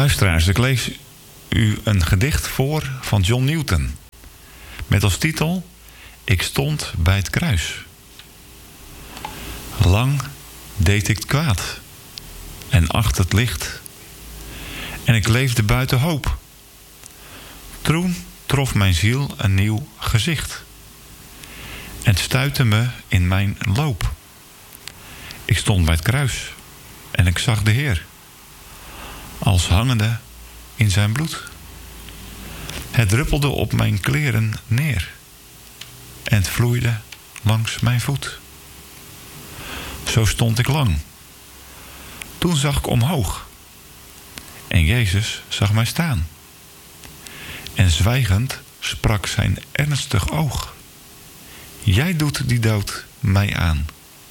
Luisteraars, ik lees u een gedicht voor van John Newton. Met als titel: Ik stond bij het kruis. Lang deed ik kwaad en acht het licht. En ik leefde buiten hoop. Toen trof mijn ziel een nieuw gezicht. En stuitte me in mijn loop. Ik stond bij het kruis en ik zag de Heer, als hangende in zijn bloed. Het druppelde op mijn kleren neer en het vloeide langs mijn voet. Zo stond ik lang. Toen zag ik omhoog en Jezus zag mij staan. En zwijgend sprak zijn ernstig oog: Jij doet die dood mij aan.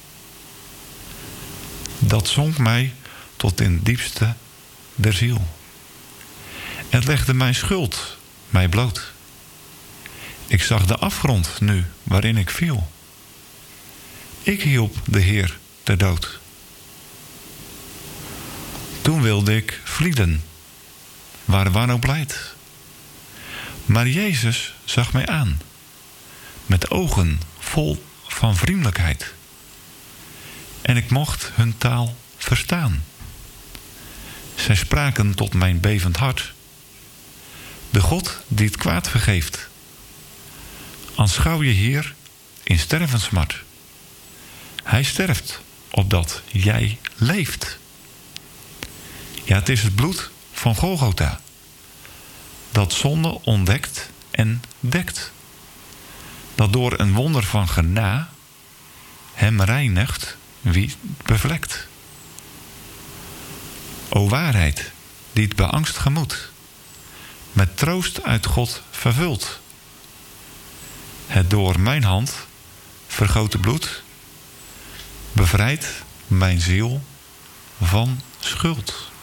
Dat zonk mij tot in het diepste der ziel. Het legde mijn schuld mij bloot. Ik zag de afgrond nu waarin ik viel. Ik hielp de Heer ter dood. Toen wilde ik vlieden, waar wanhoop leidt. Maar Jezus zag mij aan, met ogen vol van vriendelijkheid. En ik mocht hun taal verstaan. Zij spraken tot mijn bevend hart: De God die het kwaad vergeeft, aanschouw je hier in stervenssmart. Hij sterft opdat jij leeft. Ja, het is het bloed van Golgotha, dat zonde ontdekt en dekt, dat door een wonder van gena hem reinigt wie het bevlekt. O waarheid, die het beangst gemoed met troost uit God vervult. Het door mijn hand vergoten bloed bevrijdt mijn ziel van schuld.